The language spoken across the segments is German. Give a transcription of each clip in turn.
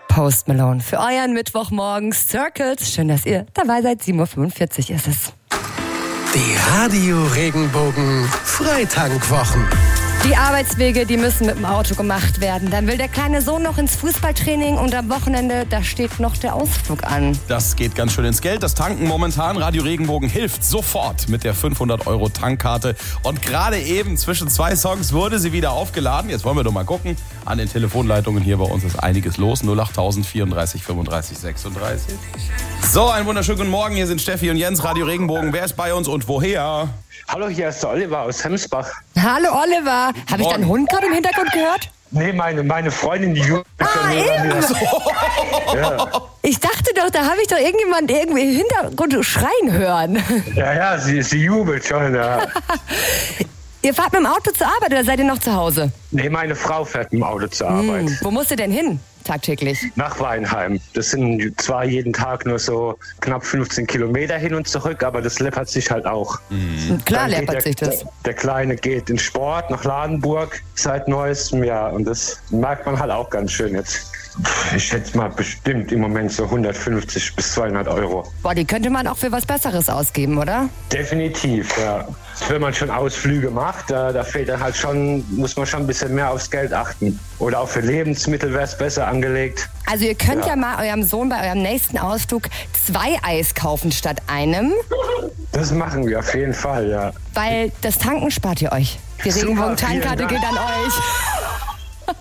Post Malone für euren Mittwochmorgen Circles. Schön, dass ihr dabei seid. 7.45 Uhr ist es. Die Radio Regenbogen Freitankwwochen. Die Arbeitswege, die müssen mit dem Auto gemacht werden. Dann will der kleine Sohn noch ins Fußballtraining und am Wochenende, da steht noch der Ausflug an. Das geht ganz schön ins Geld. Das Tanken momentan. Radio Regenbogen hilft sofort mit der 500€ Tankkarte. Und gerade eben zwischen zwei Songs wurde sie wieder aufgeladen. Jetzt wollen wir doch mal gucken. An den Telefonleitungen hier bei uns ist einiges los. 08000 34 35 36. So, einen wunderschönen guten Morgen. Hier sind Steffi und Jens, Radio Regenbogen. Wer ist bei uns und woher? Hallo, hier ist der Oliver aus Hemsbach. Hallo Oliver. Habe ich deinen Hund gerade im Hintergrund gehört? Nee, meine Freundin, die jubelt schon neben mir. Ja. Ich dachte doch, da habe ich doch irgendjemand irgendwie im Hintergrund schreien hören. Ja, sie jubelt schon, ja. Ihr fahrt mit dem Auto zur Arbeit oder seid ihr noch zu Hause? Nee, meine Frau fährt mit dem Auto zur Arbeit. Wo musst du denn hin, tagtäglich? Nach Weinheim. Das sind zwar jeden Tag nur so knapp 15 Kilometer hin und zurück, aber das läppert sich halt auch. Klar läppert sich das. Der Kleine geht in Sport nach Ladenburg seit neuestem Jahr und das merkt man halt auch ganz schön jetzt. Ich schätze mal bestimmt im Moment so 150 bis 200€. Boah, die könnte man auch für was Besseres ausgeben, oder? Definitiv, ja. Wenn man schon Ausflüge macht, da fehlt dann halt schon, muss man schon ein bisschen mehr aufs Geld achten. Oder auch für Lebensmittel wäre es besser angelegt. Also ihr könnt ja mal eurem Sohn bei eurem nächsten Ausflug 2 Eis kaufen statt einem. Das machen wir auf jeden Fall, ja. Weil das Tanken spart ihr euch. Die Regenbogen-Tankkarte geht an euch.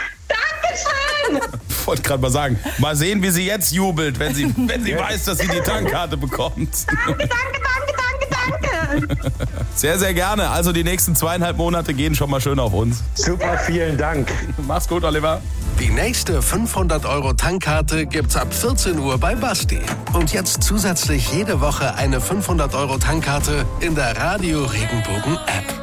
Ich wollte gerade mal sagen, mal sehen, wie sie jetzt jubelt, wenn sie weiß, dass sie die Tankkarte bekommt. Danke. Sehr, sehr gerne. Also die nächsten 2,5 Monate gehen schon mal schön auf uns. Super, vielen Dank. Mach's gut, Oliver. Die nächste 500€ Tankkarte gibt's ab 14 Uhr bei Basti. Und jetzt zusätzlich jede Woche eine 500€ Tankkarte in der Radio Regenbogen App.